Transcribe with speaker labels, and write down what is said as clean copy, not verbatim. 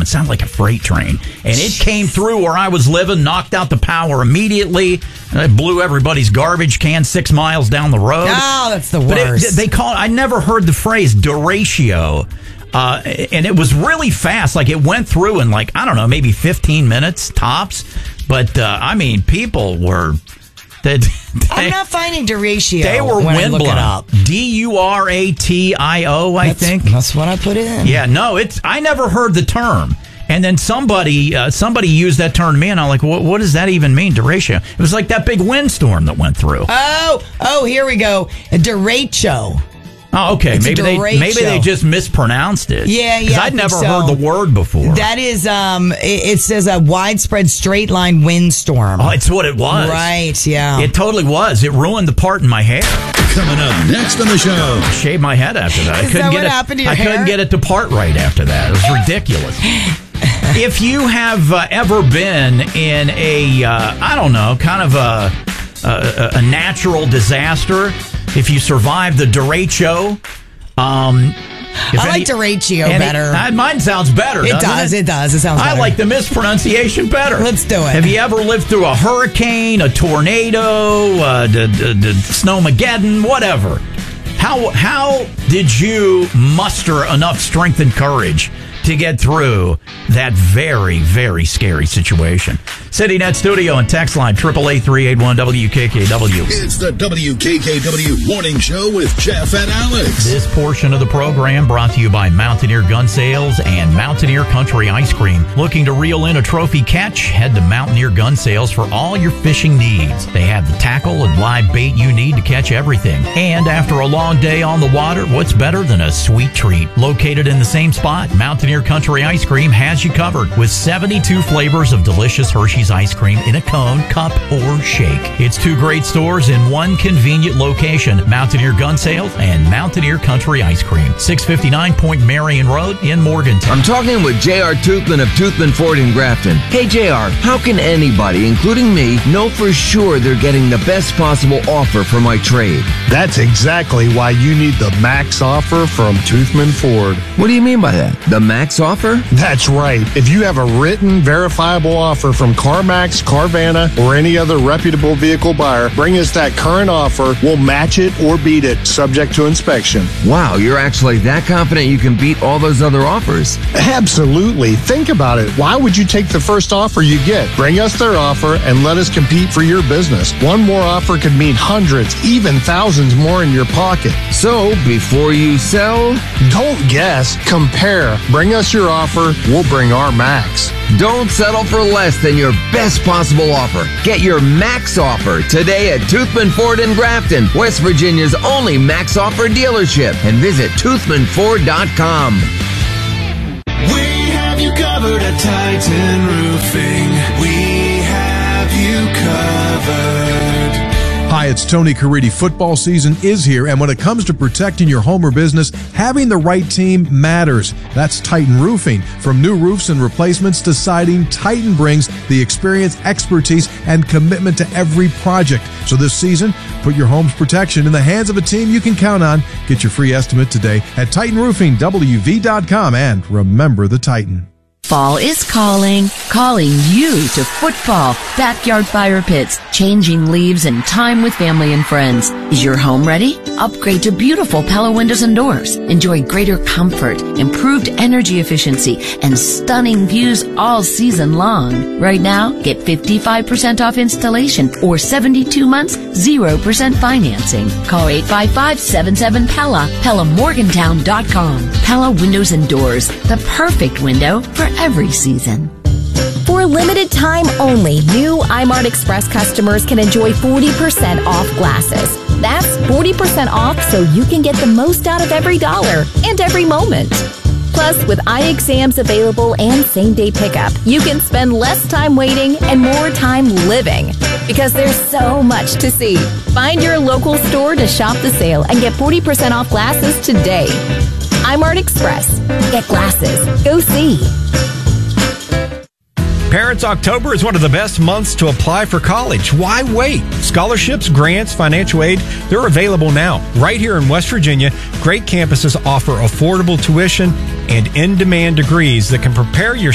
Speaker 1: It sounded like a freight train. And it came through where I was living, knocked out the power immediately. It blew everybody's garbage can 6 miles down the road.
Speaker 2: Oh, that's the worst.
Speaker 1: But I never heard the phrase derecho. And it was really fast. Like, it went through in, like, I don't know, maybe 15 minutes tops. But, I mean, people were...
Speaker 2: I'm not finding derecho.
Speaker 1: They were windblown. Duratio, I think.
Speaker 2: That's what I put in.
Speaker 1: Yeah, no, I never heard the term. And then somebody used that term to me, and I'm like, what does that even mean, derecho? It was like that big windstorm that went through.
Speaker 2: Oh, here we go. Derecho.
Speaker 1: Oh, okay. Maybe they just mispronounced it.
Speaker 2: Yeah.
Speaker 1: Because I'd never heard the word before.
Speaker 2: That is, it says a widespread straight line windstorm.
Speaker 1: Oh, it's what it was.
Speaker 2: Right, yeah.
Speaker 1: It totally was. It ruined the part in my hair.
Speaker 3: Coming up next on the show.
Speaker 1: I shaved my head after that.
Speaker 2: Is that what happened to your hair?
Speaker 1: I couldn't get it to part right after that. It was ridiculous. If you have ever been in a, I don't know, kind of a natural disaster, if you survive the derecho,
Speaker 2: I like derecho better.
Speaker 1: Mine sounds better.
Speaker 2: It does. It sounds better.
Speaker 1: I like the mispronunciation better.
Speaker 2: Let's do it.
Speaker 1: Have you ever lived through a hurricane, a tornado, the Snowmageddon, whatever? How did you muster enough strength and courage to get through that very, very scary situation? CityNet Studio and text line 888-381-WKKW.
Speaker 3: It's the WKKW Morning Show with Jeff and Alex.
Speaker 1: This portion of the program brought to you by Mountaineer Gun Sales and Mountaineer Country Ice Cream. Looking to reel in a trophy catch? Head to Mountaineer Gun Sales for all your fishing needs. They have the tackle and live bait you need to catch everything. And after a long day on the water, what's better than a sweet treat? Located in the same spot, Mountaineer Country Ice Cream has you covered with 72 flavors of delicious Hershey's ice cream in a cone, cup, or shake. It's 2 great stores in one convenient location, Mountaineer Gun Sales and Mountaineer Country Ice Cream, 659 Point Marion Road in Morgantown.
Speaker 4: I'm talking with J.R. Toothman of Toothman Ford in Grafton. Hey, J.R., how can anybody, including me, know for sure they're getting the best possible offer for my trade?
Speaker 5: That's exactly why you need the max offer from Toothman Ford.
Speaker 4: What do you mean by that? The max offer?
Speaker 5: That's right. If you have a written, verifiable offer from CarMax, Carvana, or any other reputable vehicle buyer, bring us that current offer. We'll match it or beat it, subject to inspection.
Speaker 4: Wow, you're actually that confident you can beat all those other offers?
Speaker 5: Absolutely. Think about it. Why would you take the first offer you get? Bring us their offer and let us compete for your business. One more offer could mean hundreds, even thousands more in your pocket.
Speaker 4: So, before you sell,
Speaker 5: don't guess. Compare. Bring us your offer. We'll bring our max.
Speaker 4: Don't settle for less than your best possible offer. Get your max offer today at Toothman Ford in Grafton, West Virginia's only max offer dealership. And visit toothmanford.com.
Speaker 6: We have you covered at Titan Roofing. We have you covered.
Speaker 7: Hi, it's Tony Caridi. Football season is here, and when it comes to protecting your home or business, having the right team matters. That's Titan Roofing. From new roofs and replacements to siding, Titan brings the experience, expertise, and commitment to every project. So this season, put your home's protection in the hands of a team you can count on. Get your free estimate today at TitanRoofingWV.com, and remember the Titan.
Speaker 8: Fall is calling you to football, backyard fire pits, changing leaves, and time with family and friends. Is your home ready? Upgrade to beautiful Pella windows and doors. Enjoy greater comfort, improved energy efficiency, and stunning views all season long. Right now, get 55% off installation or 72 months, 0% financing. Call 855-77-PELLA, PellaMorgantown.com. Pella Windows and Doors, the perfect window for every season.
Speaker 9: For a limited time only, new iMart Express customers can enjoy 40% off glasses. That's 40% off so you can get the most out of every dollar and every moment. Plus, with eye exams available and same-day pickup, you can spend less time waiting and more time living. Because there's so much to see. Find your local store to shop the sale and get 40% off glasses today. iMart Express. Get glasses. Go see.
Speaker 10: Parents, October is one of the best months to apply for college. Why wait? Scholarships, grants, financial aid, they're available now. Right here in West Virginia, great campuses offer affordable tuition and in-demand degrees that can prepare your